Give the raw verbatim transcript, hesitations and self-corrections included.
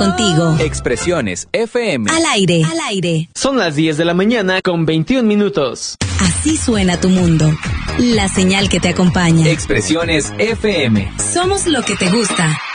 contigo. Expresiones F M. Al aire, al aire. Son las diez de la mañana con veintiún minutos. Así suena tu mundo. La señal que te acompaña. Expresiones F M. Somos lo que te gusta.